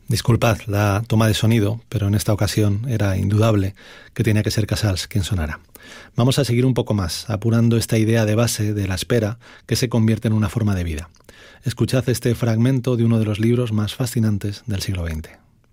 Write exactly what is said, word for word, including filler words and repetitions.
Disculpad la toma de sonido, pero en esta ocasión era indudable que tenía que ser Casals quien sonara. Vamos a seguir un poco más, apurando esta idea de base de la espera que se convierte en una forma de vida. Escuchad este fragmento de uno de los libros más fascinantes del siglo veinte.